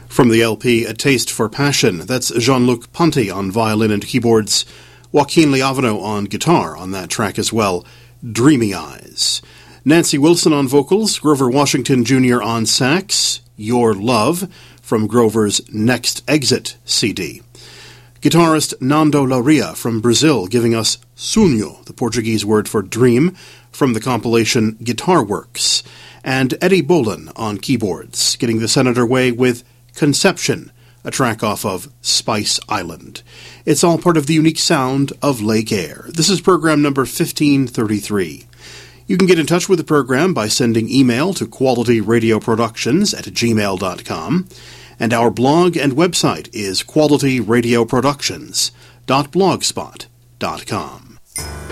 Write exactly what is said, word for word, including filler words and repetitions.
From the L P A Taste for Passion, that's Jean-Luc Ponty on violin and keyboards, Joaquin Leavano on guitar on that track as well, Dreamy Eyes. Nancy Wilson on vocals, Grover Washington Junior on sax, Your Love, from Grover's Next Exit C D. Guitarist Nando Lauria from Brazil giving us Sonho, the Portuguese word for dream, from the compilation Guitar Works. And Eddie Bolan on keyboards, getting this underway with Conception, a track off of Spice Island. It's all part of the unique sound of Lake Air. This is program number fifteen thirty-three. You can get in touch with the program by sending email to qualityradioproductions at gmail dot com, and our blog and website is qualityradioproductions dot blogspot dot com.